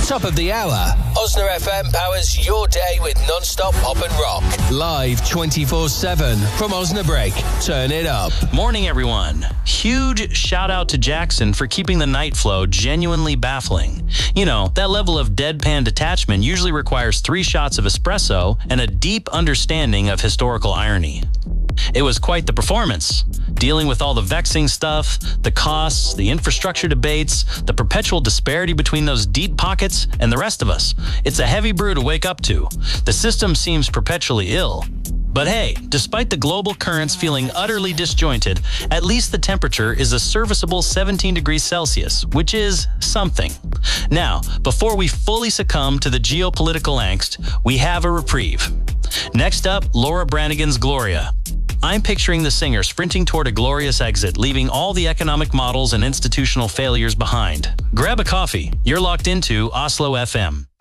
Top of the hour, Osna FM powers your day with non-stop pop and rock. Live 24/7 from Osnabrück. Turn it up. Morning, everyone. Huge shout out to Jackson for keeping the night flow genuinely baffling. You know, that level of deadpan detachment usually requires 3 shots of espresso and a deep understanding of historical irony. It was quite the performance, dealing with all the vexing stuff, the costs, the infrastructure debates, the perpetual disparity between those deep pockets and the rest of us. It's a heavy brew to wake up to. The system seems perpetually ill. But hey, despite the global currents feeling utterly disjointed, at least the temperature is a serviceable 17 degrees Celsius, which is something. Now, before we fully succumb to the geopolitical angst, we have a reprieve. Next up, Laura Branigan's Gloria. I'm picturing the singer sprinting toward a glorious exit, leaving all the economic models and institutional failures behind. Grab a coffee. You're locked into Oslo FM.